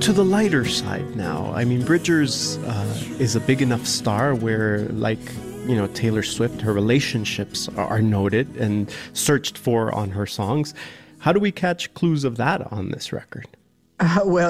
to the lighter side now. I mean, Bridgers is a big enough star where, like, you know, Taylor Swift, her relationships are noted and searched for on her songs. How do we catch clues of that on this record? Well,